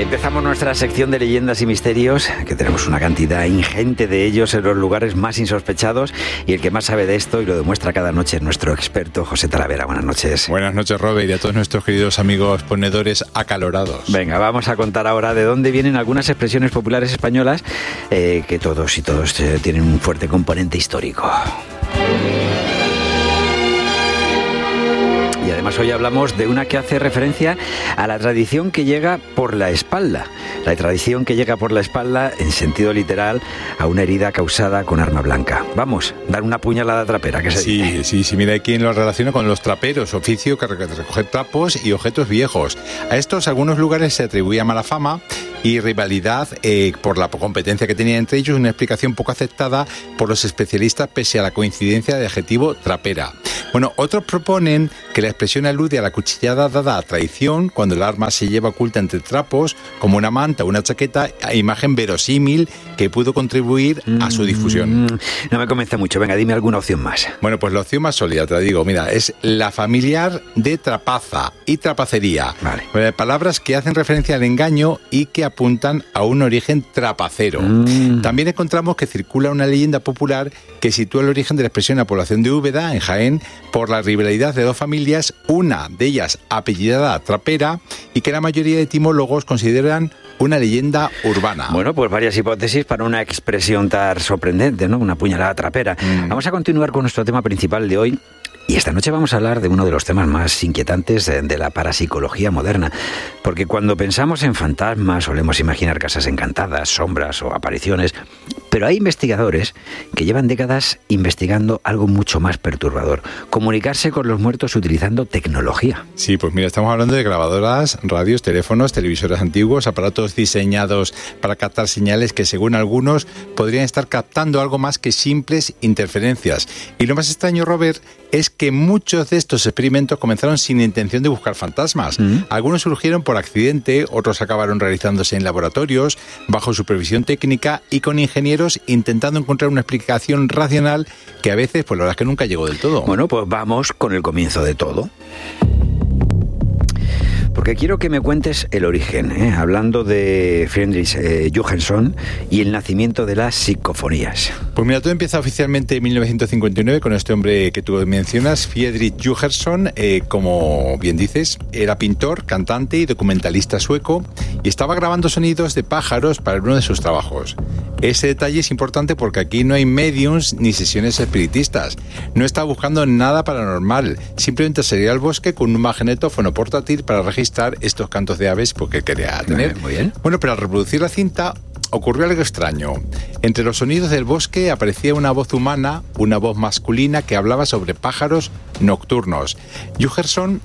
Empezamos nuestra sección de leyendas y misterios, que tenemos una cantidad ingente de ellos en los lugares más insospechados, y el que más sabe de esto y lo demuestra cada noche es nuestro experto José Talavera. Buenas noches. Buenas noches, Robert, y a todos nuestros queridos amigos ponedores acalorados. Venga, vamos a contar ahora de dónde vienen algunas expresiones populares españolas que todos tienen un fuerte componente histórico. Y además hoy hablamos de una que hace referencia a la tradición que llega por la espalda. La tradición que llega por la espalda, en sentido literal, a una herida causada con arma blanca. Vamos, dar una puñalada trapera, que se dice. Sí, mira, hay quien lo relaciona con los traperos, oficio que recoge trapos y objetos viejos. A estos algunos lugares se atribuía mala fama y rivalidad por la competencia que tenían entre ellos, una explicación poco aceptada por los especialistas pese a la coincidencia de adjetivo trapera. Bueno, otros proponen que la expresión alude a la cuchillada dada a traición cuando el arma se lleva oculta entre trapos, como una manta o una chaqueta, imagen verosímil que pudo contribuir a su difusión. No me convence mucho. Venga, dime alguna opción más. Bueno, pues la opción más sólida, te la digo, mira, es la familiar de trapaza y trapacería. Vale. Palabras que hacen referencia al engaño y que apuntan a un origen trapacero. También encontramos que circula una leyenda popular que sitúa el origen de la expresión en la población de Úbeda, en Jaén, por la rivalidad de dos familias, una de ellas apellidada Trapera, y que la mayoría de etimólogos consideran una leyenda urbana. Bueno, pues varias hipótesis para una expresión tan sorprendente, ¿no? Una puñalada trapera. Vamos a continuar con nuestro tema principal de hoy. Y esta noche vamos a hablar de uno de los temas más inquietantes de la parapsicología moderna, porque cuando pensamos en fantasmas solemos imaginar casas encantadas, sombras o apariciones, pero hay investigadores que llevan décadas investigando algo mucho más perturbador: comunicarse con los muertos utilizando tecnología. Sí, pues mira, estamos hablando de grabadoras, radios, teléfonos, televisores antiguos, aparatos diseñados para captar señales que, según algunos, podrían estar captando algo más que simples interferencias. Y lo más extraño, Robert, es que muchos de estos experimentos comenzaron sin intención de buscar fantasmas. Algunos surgieron por accidente, otros acabaron realizándose en laboratorios, bajo supervisión técnica y con ingenieros intentando encontrar una explicación racional que a veces, pues la verdad es que nunca llegó del todo. Bueno, pues vamos con el comienzo de todo. Porque quiero que me cuentes el origen, hablando de Friedrich Jürgenson y el nacimiento de las psicofonías. Pues mira, todo empieza oficialmente en 1959 con este hombre que tú mencionas, Friedrich Jürgenson. Como bien dices, era pintor, cantante y documentalista sueco, y estaba grabando sonidos de pájaros para uno de sus trabajos. Ese detalle es importante porque aquí no hay mediums ni sesiones espiritistas. No estaba buscando nada paranormal, simplemente salía al bosque con un magnetófono portátil para registrar estos cantos de aves porque quería tener. Muy bien. Bueno, pero al reproducir la cinta ocurrió algo extraño. Entre los sonidos del bosque aparecía una voz humana, una voz masculina que hablaba sobre pájaros nocturnos. Jürgenson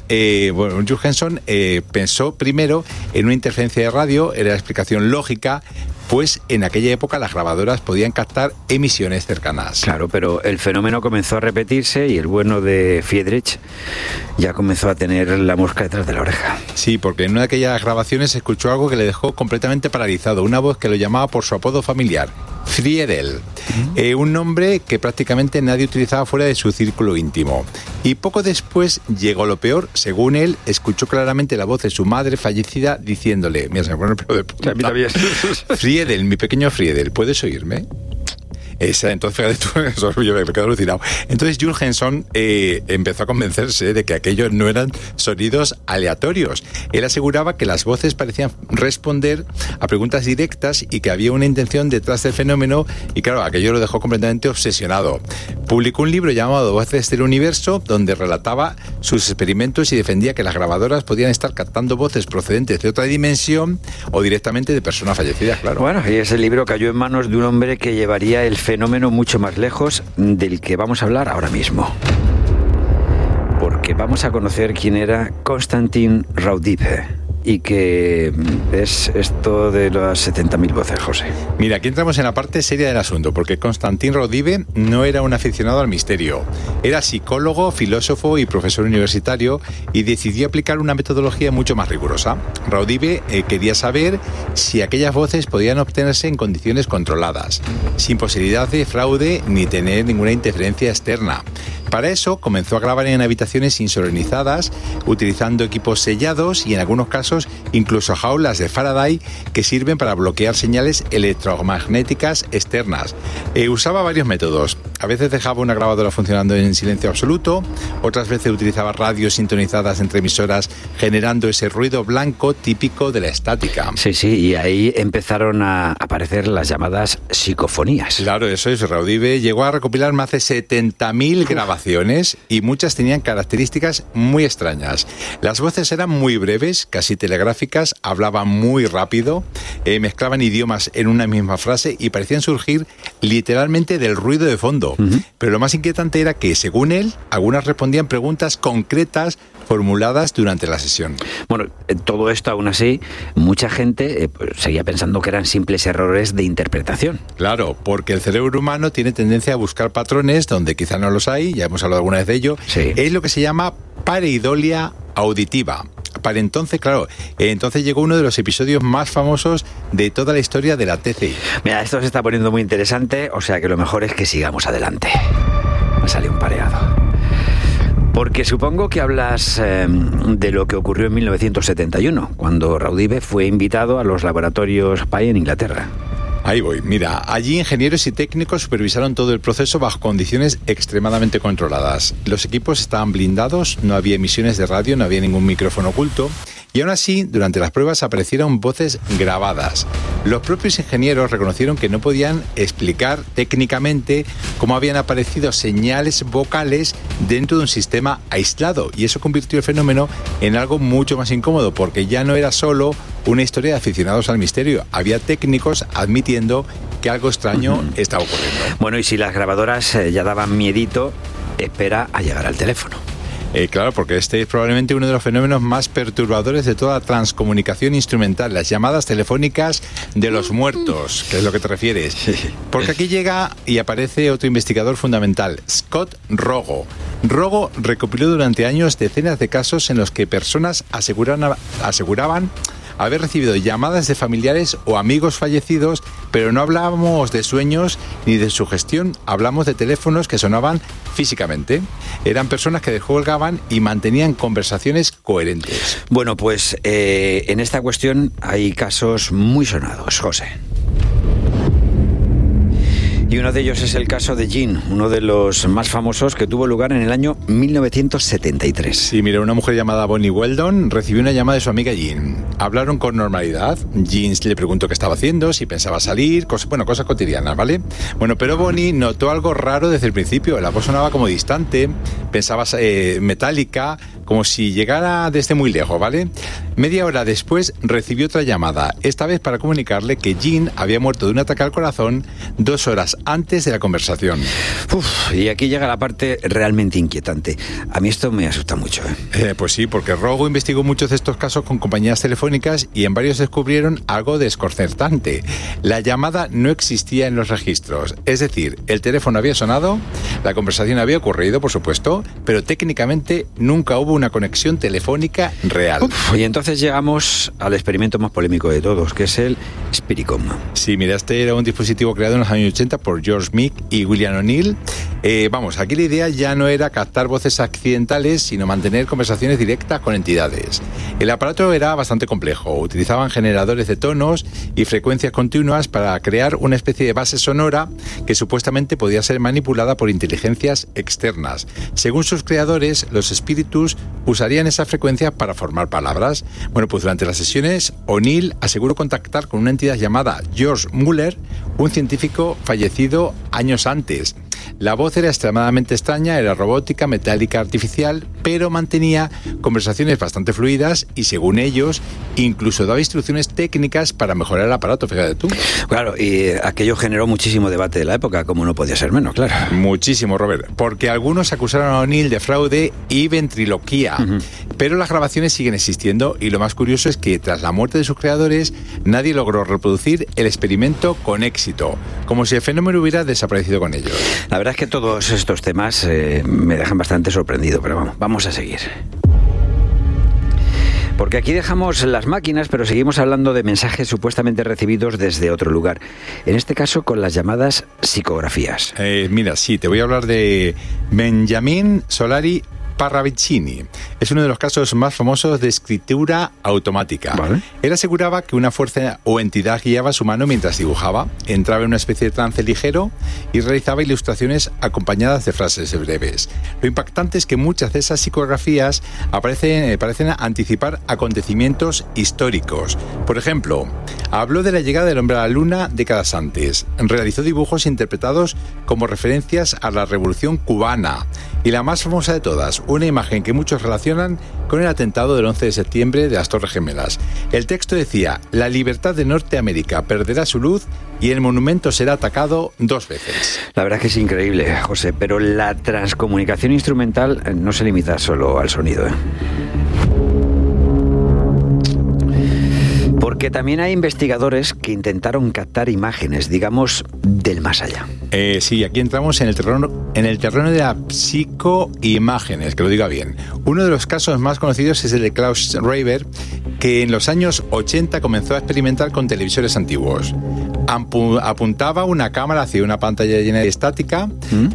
pensó primero en una interferencia de radio, era la explicación lógica, pues en aquella época las grabadoras podían captar emisiones cercanas. Claro, pero el fenómeno comenzó a repetirse y el bueno de Friedrich ya comenzó a tener la mosca detrás de la oreja. Sí, porque en una de aquellas grabaciones escuchó algo que le dejó completamente paralizado, una voz que lo llamaba por su apodo familiar, Friedel, un nombre que prácticamente nadie utilizaba fuera de su círculo íntimo. Y poco después llegó lo peor. Según él, escuchó claramente la voz de su madre fallecida diciéndole, mira, se me pone el pelo de punta. Friedel, mi pequeño Friedel, ¿puedes oírme? Entonces, fíjate tú, yo me quedo alucinado. Entonces Jürgenson empezó a convencerse de que aquellos no eran sonidos aleatorios. Él aseguraba que las voces parecían responder a preguntas directas y que había una intención detrás del fenómeno, y claro, aquello lo dejó completamente obsesionado. Publicó un libro llamado Voces del Universo, donde relataba sus experimentos y defendía que las grabadoras podían estar captando voces procedentes de otra dimensión o directamente de personas fallecidas, claro. Bueno, y ese libro cayó en manos de un hombre que llevaría el fenómeno mucho más lejos del que vamos a hablar ahora mismo. Porque vamos a conocer quién era Konstantin Raudive. Y que es esto de las 70.000 voces, José. Mira, aquí entramos en la parte seria del asunto, porque Konstantin Raudive no era un aficionado al misterio. Era psicólogo, filósofo y profesor universitario, y decidió aplicar una metodología mucho más rigurosa. Raudive quería saber si aquellas voces podían obtenerse en condiciones controladas, sin posibilidad de fraude ni tener ninguna interferencia externa. Para eso comenzó a grabar en habitaciones insonorizadas, utilizando equipos sellados y en algunos casos incluso jaulas de Faraday que sirven para bloquear señales electromagnéticas externas. Usaba varios métodos. A veces dejaba una grabadora funcionando en silencio absoluto, otras veces utilizaba radios sintonizadas entre emisoras generando ese ruido blanco típico de la estática. Sí, y ahí empezaron a aparecer las llamadas psicofonías. Claro, eso es. Raudive llegó a recopilar más de 70.000 grabaciones y muchas tenían características muy extrañas. Las voces eran muy breves, casi telegráficas, hablaban muy rápido, mezclaban idiomas en una misma frase y parecían surgir literalmente del ruido de fondo. Pero lo más inquietante era que, según él, algunas respondían preguntas concretas formuladas durante la sesión. Bueno, todo esto aún así, mucha gente seguía pensando que eran simples errores de interpretación. Claro, porque el cerebro humano tiene tendencia a buscar patrones donde quizá no los hay, ya hemos hablado alguna vez de ello. Sí. Es lo que se llama pareidolia auditiva. Para entonces, claro, entonces llegó uno de los episodios más famosos de toda la historia de la TCI. Mira, esto se está poniendo muy interesante, o sea que lo mejor es que sigamos adelante. Me salió un pareado. Porque supongo que hablas de lo que ocurrió en 1971, cuando Raudive fue invitado a los laboratorios Pye en Inglaterra. Ahí voy. Mira, allí ingenieros y técnicos supervisaron todo el proceso bajo condiciones extremadamente controladas. Los equipos estaban blindados, no había emisiones de radio, no había ningún micrófono oculto. Y aún así, durante las pruebas aparecieron voces grabadas. Los propios ingenieros reconocieron que no podían explicar técnicamente cómo habían aparecido señales vocales dentro de un sistema aislado. Y eso convirtió el fenómeno en algo mucho más incómodo, porque ya no era solo una historia de aficionados al misterio. Había técnicos admitiendo que algo extraño estaba ocurriendo. Bueno, y si las grabadoras ya daban miedito, espera a llegar al teléfono. Claro, porque este es probablemente uno de los fenómenos más perturbadores de toda transcomunicación instrumental, las llamadas telefónicas de los muertos, que es lo que te refieres. Porque aquí llega y aparece otro investigador fundamental, Scott Rogo. Rogo recopiló durante años decenas de casos en los que personas aseguraban haber recibido llamadas de familiares o amigos fallecidos, pero no hablábamos de sueños ni de sugestión, hablamos de teléfonos que sonaban físicamente. Eran personas que descolgaban y mantenían conversaciones coherentes. Bueno, pues en esta cuestión hay casos muy sonados, José. Y uno de ellos es el caso de Jean, uno de los más famosos que tuvo lugar en el año 1973. Sí, mira, una mujer llamada Bonnie Weldon recibió una llamada de su amiga Jean. Hablaron con normalidad. Jean le preguntó qué estaba haciendo, si pensaba salir, cosas cotidianas, ¿vale? Bueno, pero Bonnie notó algo raro desde el principio. La voz sonaba como distante, pensaba metálica, como si llegara desde muy lejos, ¿vale? Media hora después recibió otra llamada, esta vez para comunicarle que Jean había muerto de un ataque al corazón 2 horas antes de la conversación. Y aquí llega la parte realmente inquietante. A mí esto me asusta mucho. Pues sí, porque Rogo investigó muchos de estos casos con compañías telefónicas y en varios descubrieron algo desconcertante. La llamada no existía en los registros. Es decir, el teléfono había sonado, la conversación había ocurrido, por supuesto, pero técnicamente nunca hubo una conexión telefónica real. Y entonces llegamos al experimento más polémico de todos, que es el Spiricom. Sí, mira, este era un dispositivo creado en los años 80 por George Meek y William O'Neill. Aquí la idea ya no era captar voces accidentales, sino mantener conversaciones directas con entidades. El aparato era bastante complejo. Utilizaban generadores de tonos y frecuencias continuas para crear una especie de base sonora que supuestamente podía ser manipulada por inteligencias externas. Según sus creadores, los espíritus usarían esa frecuencia para formar palabras. Bueno, pues durante las sesiones, O'Neill aseguró contactar con una entidad llamada George Muller, un científico fallecido años antes. La voz era extremadamente extraña, era robótica, metálica, artificial, pero mantenía conversaciones bastante fluidas y, según ellos, incluso daba instrucciones técnicas para mejorar el aparato, fíjate tú. Claro, y aquello generó muchísimo debate de la época, como no podía ser menos, claro. Muchísimo, Robert, porque algunos acusaron a O'Neill de fraude y ventriloquía, pero las grabaciones siguen existiendo y lo más curioso es que tras la muerte de sus creadores, nadie logró reproducir el experimento con éxito, como si el fenómeno hubiera desaparecido con ellos. La verdad es que todos estos temas me dejan bastante sorprendido, pero vamos a seguir. Porque aquí dejamos las máquinas, pero seguimos hablando de mensajes supuestamente recibidos desde otro lugar. En este caso, con las llamadas psicografías. Mira, sí, te voy a hablar de Benjamin Solari Parravicini. Es uno de los casos más famosos de escritura automática. Vale. Él aseguraba que una fuerza o entidad guiaba su mano mientras dibujaba, entraba en una especie de trance ligero y realizaba ilustraciones acompañadas de frases breves. Lo impactante es que muchas de esas psicografías parecen anticipar acontecimientos históricos. Por ejemplo, habló de la llegada del hombre a la luna décadas antes, realizó dibujos interpretados como referencias a la Revolución Cubana y la más famosa de todas, una imagen que muchos relacionan con el atentado del 11 de septiembre de las Torres Gemelas. El texto decía: la libertad de Norteamérica perderá su luz y el monumento será atacado 2 veces. La verdad es que es increíble, José, pero la transcomunicación instrumental no se limita solo al sonido, ¿eh? Porque también hay investigadores que intentaron captar imágenes, digamos, del más allá. Sí, aquí entramos en el terreno de la psicoimágenes, que lo diga bien. Uno de los casos más conocidos es el de Klaus Reiber, que en los años 80 comenzó a experimentar con televisores antiguos. Apuntaba una cámara hacia una pantalla llena de estática,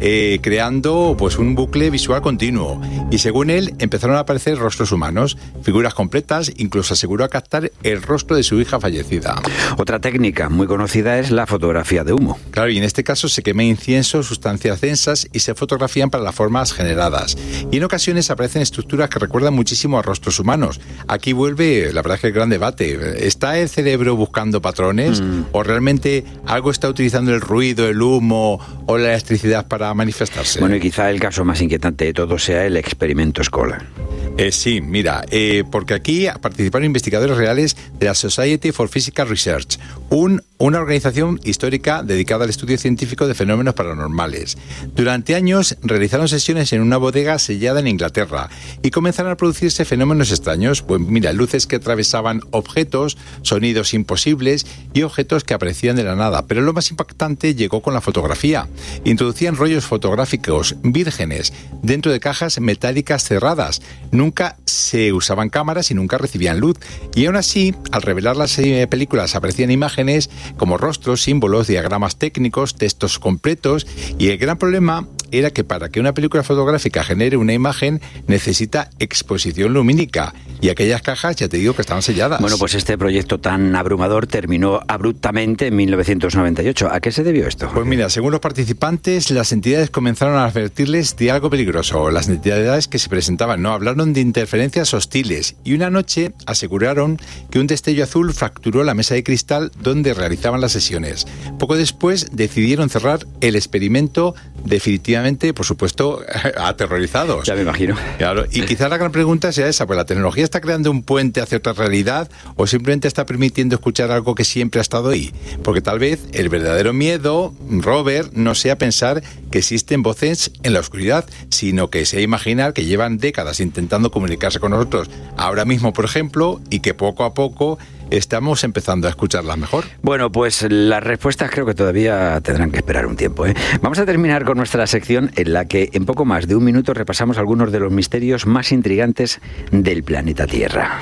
creando pues un bucle visual continuo. Y según él, empezaron a aparecer rostros humanos, figuras completas, incluso aseguró a captar el rostro de su hija fallecida. Otra técnica muy conocida es la fotografía de humo. Claro, y en este caso se quema incienso, sustancias densas y se fotografían para las formas generadas. Y en ocasiones aparecen estructuras que recuerdan muchísimo a rostros humanos. Aquí vuelve, la verdad es que el gran debate. ¿Está el cerebro buscando patrones? ¿O realmente algo está utilizando el ruido, el humo o la electricidad para manifestarse? Bueno, y quizá el caso más inquietante de todo sea el experimento Scholar. Sí, mira, porque aquí participaron investigadores reales de la Society for Physical Research, una organización histórica dedicada al estudio científico de fenómenos paranormales. Durante años realizaron sesiones en una bodega sellada en Inglaterra y comenzaron a producirse fenómenos extraños. Pues mira, luces que atravesaban objetos, sonidos imposibles y objetos que aparecían de la nada. Pero lo más impactante llegó con la fotografía. Introducían rollos fotográficos vírgenes dentro de cajas metálicas cerradas. Nunca se usaban cámaras y nunca recibían luz. Y aún así, al revelar las películas aparecían imágenes como rostros, símbolos, diagramas técnicos, textos completos, y el gran problema era que para que una película fotográfica genere una imagen necesita exposición lumínica, y aquellas cajas, ya te digo, que estaban selladas. Bueno, pues este proyecto tan abrumador terminó abruptamente en 1998. ¿A qué se debió esto? Pues mira, según los participantes, las entidades comenzaron a advertirles de algo peligroso. Las entidades que se presentaban no hablaron de interferencias hostiles, y una noche aseguraron que un destello azul fracturó la mesa de cristal donde realizaban las sesiones. Poco después decidieron cerrar el experimento, definitivamente, por supuesto, aterrorizados. Ya me imagino. Claro, y quizás la gran pregunta sea esa, pues la tecnología está creando un puente hacia otra realidad o simplemente está permitiendo escuchar algo que siempre ha estado ahí. Porque tal vez el verdadero miedo, Robert, no sea pensar que existen voces en la oscuridad, sino que sea imaginar que llevan décadas intentando comunicarse con nosotros ahora mismo, por ejemplo, y que poco a poco estamos empezando a escucharlas mejor. Bueno, pues las respuestas creo que todavía tendrán que esperar un tiempo, ¿eh? Vamos a terminar con nuestra sección en la que en poco más de un minuto repasamos algunos de los misterios más intrigantes del planeta Tierra.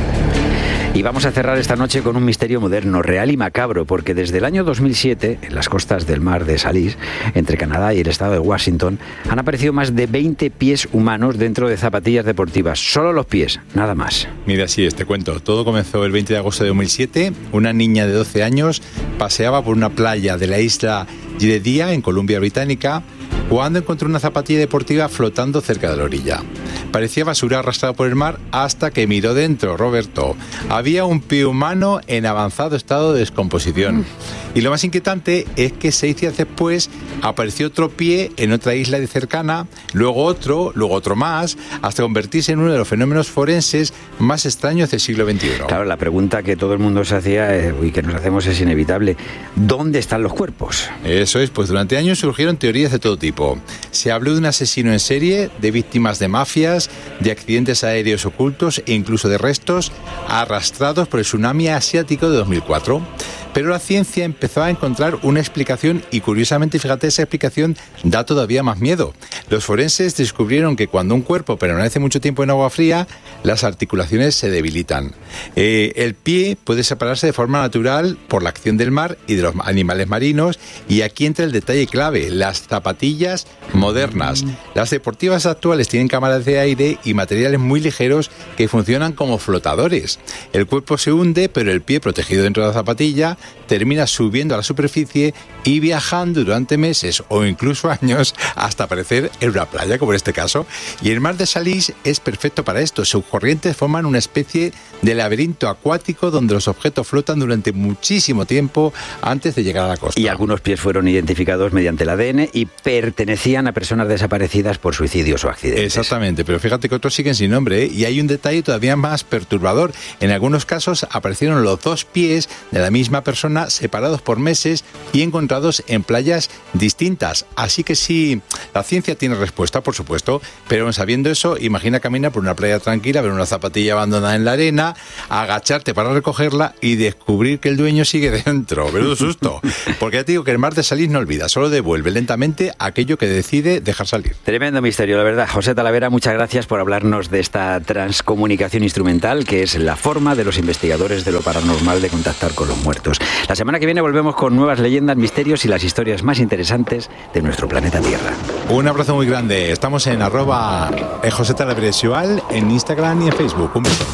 Y vamos a cerrar esta noche con un misterio moderno, real y macabro, porque desde el año 2007, en las costas del mar de Salís, entre Canadá y el estado de Washington, han aparecido más de 20 pies humanos dentro de zapatillas deportivas. Solo los pies, nada más. Mira, sí, te cuento. Todo comenzó el 20 de agosto de 2007. Una niña de 12 años paseaba por una playa de la isla Jedediah, en Columbia Británica, cuando encontró una zapatilla deportiva flotando cerca de la orilla. Parecía basura arrastrada por el mar hasta que miró dentro, Roberto. Había un pie humano en avanzado estado de descomposición. Y lo más inquietante es que 6 días después apareció otro pie en otra isla de cercana, luego otro más, hasta convertirse en uno de los fenómenos forenses más extraños del siglo XXI. Claro, la pregunta que todo el mundo se hacía y que nos hacemos es inevitable. ¿Dónde están los cuerpos? Eso es, pues durante años surgieron teorías de todo tipo. Se habló de un asesino en serie, de víctimas de mafias, de accidentes aéreos ocultos e incluso de restos arrastrados por el tsunami asiático de 2004. Pero la ciencia empezó a encontrar una explicación y, curiosamente, fíjate, esa explicación da todavía más miedo. Los forenses descubrieron que cuando un cuerpo permanece mucho tiempo en agua fría, las articulaciones se debilitan. El pie puede separarse de forma natural por la acción del mar y de los animales marinos, y aquí entra el detalle clave: las zapatillas modernas. Las deportivas actuales tienen cámaras de aire y materiales muy ligeros que funcionan como flotadores. El cuerpo se hunde, pero el pie, protegido dentro de la zapatilla, termina subiendo a la superficie y viajando durante meses o incluso años hasta aparecer en una playa, como en este caso. Y el mar de Salís es perfecto para esto. Sus corrientes forman una especie de laberinto acuático donde los objetos flotan durante muchísimo tiempo antes de llegar a la costa. Y algunos pies fueron identificados mediante el ADN y pertenecían a personas desaparecidas por suicidios o accidentes. Exactamente, pero fíjate que otros siguen sin nombre, ¿eh? Y hay un detalle todavía más perturbador. En algunos casos aparecieron los dos pies de la misma persona separados por meses y encontrados en playas distintas. Así que sí, la ciencia tiene respuesta, por supuesto, pero sabiendo eso, imagina caminar por una playa tranquila, ver una zapatilla abandonada en la arena, agacharte para recogerla y descubrir que el dueño sigue dentro. Menudo susto. Porque ya te digo que el mar de Salís no olvida, solo devuelve lentamente aquello que decide dejar salir. Tremendo misterio, la verdad. José Talavera, muchas gracias por hablarnos de esta transcomunicación instrumental, que es la forma de los investigadores de lo paranormal de contactar con los muertos. La semana que viene volvemos con nuevas leyendas, misterios y las historias más interesantes de nuestro planeta Tierra. Un abrazo muy grande. Estamos en @José Talavera Visual en Instagram y en Facebook. Un beso.